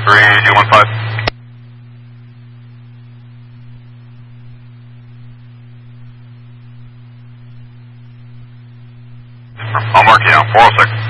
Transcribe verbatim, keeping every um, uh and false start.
three two one five. I'll mark you down, four oh six.